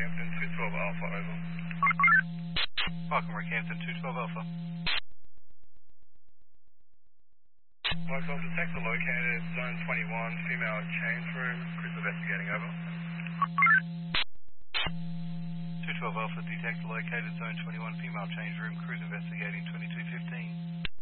Rockhampton, 212 Alpha, over. Welcome, Rockhampton, 212 Alpha. Local detector located, zone 21, female change room, Chris investigating, over. 212 Alpha, detector located, zone 21, female change room, cruise investigating 2215.